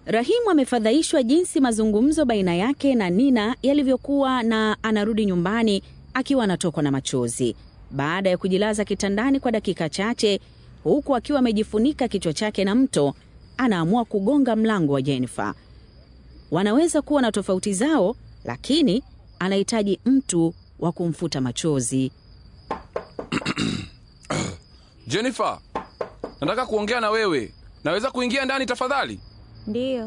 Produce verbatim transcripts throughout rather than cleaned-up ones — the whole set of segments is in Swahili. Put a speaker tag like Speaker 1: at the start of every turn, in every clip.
Speaker 1: Rahimu amefadhaishwa jinsi mazungumzo baina yake na Nina yalivyokuwa na anarudi nyumbani akiwa anatokwa na machozi. Baada ya kujilaza kitandani kwa dakika chache, huku akiwa amejifunika kichwa chake na mto, anaamua kugonga mlango wa Jennifer. Wanaweza kuwa na tofauti zao, lakini anahitaji mtu wa kumfuta machozi.
Speaker 2: Jennifer, nataka kuongea na wewe. Naweza kuingia ndani tafadhali?
Speaker 3: Ndiyo.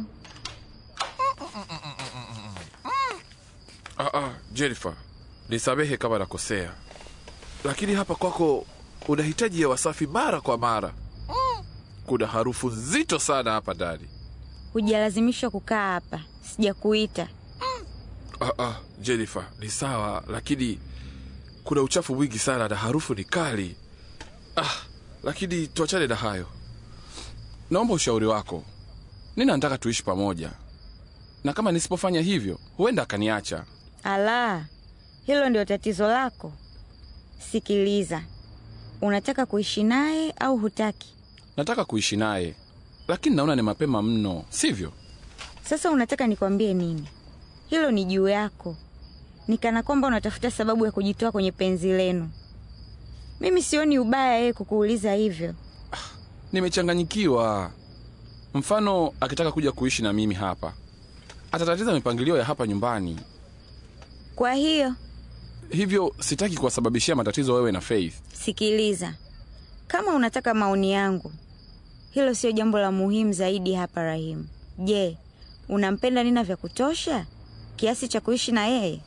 Speaker 2: Ah ah, Jennifer, nisamehe kama nakosea. Lakini hapa kwako unahitaji hewa safi mara kwa mara. Kuna harufu nzito sana hapa ndani.
Speaker 3: Hujalazimishwa kukaa hapa. Sijakuita.
Speaker 2: Ah ah, Jennifer, ni sawa, lakini kuna uchafu mwingi sana na harufu ni kali. Ah, lakini tuachane na hayo. Naomba ushauri wako. Nina nataka tuishi pamoja. Na kama nisipofanya hivyo, huenda akaniacha.
Speaker 3: Ala, hilo ndio tatizo lako. Sikiliza. Unataka kuishi naye au hutaki?
Speaker 2: Nataka kuishi naye, lakini naona ni mapema mno, sivyo?
Speaker 3: Sasa unataka nikwambie nini? Hilo ni juu yako. Nikana kwamba unatafuta sababu ya kujitoa kwenye penzi lenu. Mimi sioni ubaya yeye kukuuliza hivyo.
Speaker 2: Ah, nimechanganyikiwa. Mfano akitaka kuja kuishi na mimi hapa, atatatiza mipangilio ya hapa nyumbani.
Speaker 3: Kwa hiyo
Speaker 2: hivyo sitaki kuwasababishia matatizo wewe na Faith.
Speaker 3: Sikiliza. Kama unataka maoni yangu, hilo sio jambo la muhimu zaidi hapa, Rahim. Je, unampenda Nina vya kutosha kiasi cha kuishi na yeye?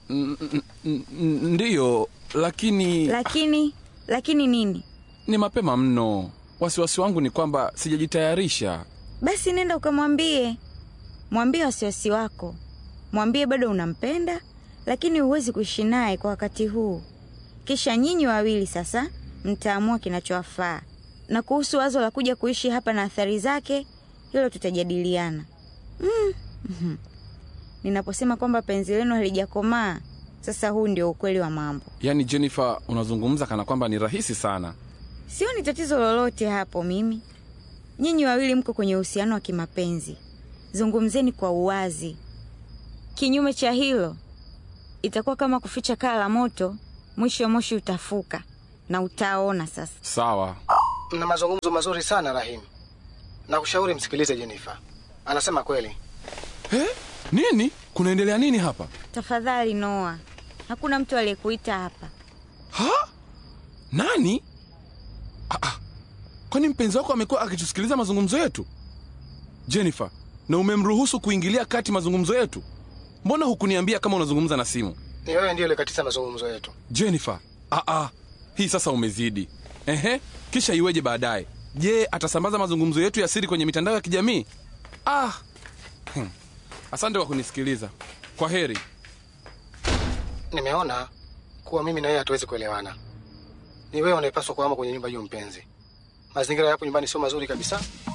Speaker 2: Ndiyo, lakini
Speaker 3: Lakini lakini nini?
Speaker 2: Ni mapema mno. Wasiwasi wangu ni kwamba sijajitayarisha.
Speaker 3: Basi nenda ukamwambie. Mwambie wasiwasi wako. Mwambie bado unampenda, lakini huwezi kuishi naye kwa wakati huu. Kisha nyinyi wawili sasa mtaamua kinachowafaa. Na kuhusu wazo la kuja kuishi hapa na athari zake, hilo tutajadiliana. Mm. Mm-hmm. Ninaposema kwamba penzi lenu halijakomaa, sasa huu ndio ukweli wa mambo.
Speaker 2: Yaani Jennifer, unazungumza kana kwamba ni rahisi sana.
Speaker 3: Sio ni tatizo lolote hapo mimi. Nyinyi wawili mko kwenye uhusiano wa kimapenzi. Zungumzeni kwa uwazi. Kinyume cha hilo, itakuwa kama kuficha kaa la moto, mwisho moshi utafuka na utaona sasa.
Speaker 2: Sawa.
Speaker 4: Mna mazungumzo mazuri sana Rahim. Na kushauri msikilize Jennifer. Anasema kweli.
Speaker 2: Eh? Nini? Kunaendelea nini hapa?
Speaker 3: Tafadhali Noah. Hakuna mtu aliyekuita hapa.
Speaker 2: Ha? Nani? Ah ah. Kwani mpenzi wako amekuwa akitusikiliza mazungumzo yetu? Jennifer, na umemruhusu kuingilia kati mazungumzo yetu? Mbona hukuniambia kama unazungumza na simu?
Speaker 4: Ni wewe ndiye ulikatiza mazungumzo yetu.
Speaker 2: Jennifer, ah ah. Hii sasa umezidi. Ehe, kisha iweje baadaye? Je, atasambaza mazungumzo yetu ya siri kwenye mitandao ya kijamii? Ah. Hmm. Asante kwa kunisikiliza. Kwa heri.
Speaker 4: Nimeona kuwa mimi na yeye hatuwezi kuelewana. Ni wewe unayepaswa kuhama kwenye nyumba hiyo mpenzi. Mazingira yapo nyumbani sio mazuri kabisa.